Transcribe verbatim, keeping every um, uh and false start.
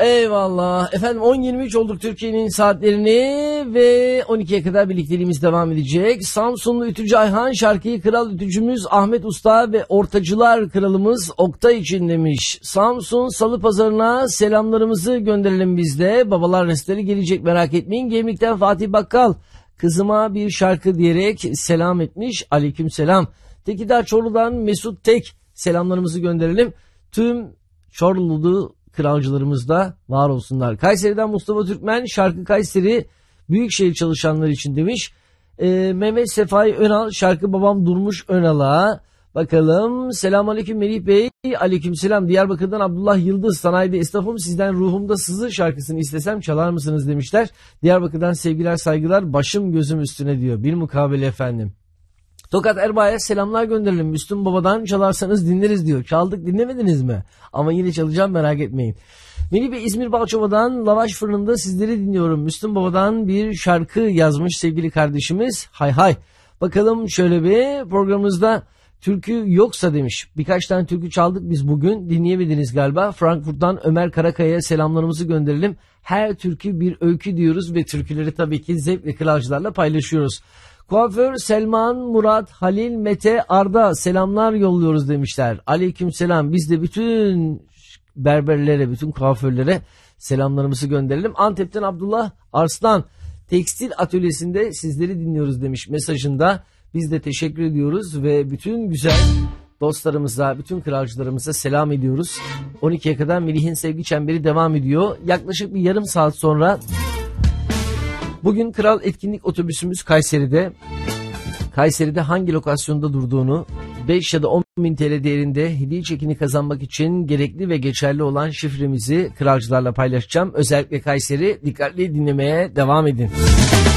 Eyvallah. Efendim on yirmi üç olduk Türkiye'nin saatlerini ve on ikiye kadar birlikteliğimiz devam edecek. Samsunlu Ütücü Ayhan şarkıyı kral ütücümüz Ahmet Usta ve ortacılar kralımız Oktay için demiş. Samsun Salı Pazarı'na selamlarımızı gönderelim biz de. Babalar restleri gelecek, merak etmeyin. Gemlik'ten Fatih Bakkal kızıma bir şarkı diyerek selam etmiş. Aleykümselam. Tekirdağ Çorlu'dan Mesut Tek selamlarımızı gönderelim. Tüm Çorlu'lu kralcılarımız da var olsunlar. Kayseri'den Mustafa Türkmen şarkı Kayseri Büyükşehir çalışanları için demiş. Ee, Mehmet Sefai Önal şarkı babam Durmuş Önal'a. Bakalım. Selamünaleyküm Melih Bey. Aleykümselam. Diyarbakır'dan Abdullah Yıldız sanayide esnafım, sizden ruhumda sızı şarkısını istesem çalar mısınız demişler. Diyarbakır'dan sevgiler saygılar, başım gözüm üstüne diyor. Bir mukabele efendim. Tokat Erbaa'ya selamlar gönderelim. Müslüm Baba'dan çalarsanız dinleriz diyor. Çaldık, dinlemediniz mi? Ama yine çalacağım, merak etmeyin. Melih Bey İzmir Balçova'dan Lavaş Fırını'nda sizleri dinliyorum. Müslüm Baba'dan bir şarkı yazmış sevgili kardeşimiz. Hay hay. Bakalım şöyle bir programımızda türkü yoksa demiş. Birkaç tane türkü çaldık biz bugün. Dinleyemediniz galiba. Frankfurt'tan Ömer Karakaya'ya selamlarımızı gönderelim. Her türkü bir öykü diyoruz ve türküleri tabii ki zevkle kralcılarla paylaşıyoruz. Kuaför Selman, Murat, Halil, Mete, Arda selamlar yolluyoruz demişler. Aleykümselam. Biz de bütün berberlere, bütün kuaförlere selamlarımızı gönderelim. Antep'ten Abdullah Arslan tekstil atölyesinde sizleri dinliyoruz demiş mesajında. Biz de teşekkür ediyoruz ve bütün güzel dostlarımıza, bütün kralcılarımıza selam ediyoruz. on ikiye kadar Melih'in sevgi çemberi devam ediyor. Yaklaşık bir yarım saat sonra bugün Kral Etkinlik Otobüsümüz Kayseri'de. Kayseri'de hangi lokasyonda durduğunu, beş ya da on bin T L değerinde hediye çekini kazanmak için gerekli ve geçerli olan şifremizi kralcılarla paylaşacağım. Özellikle Kayseri, dikkatli dinlemeye devam edin.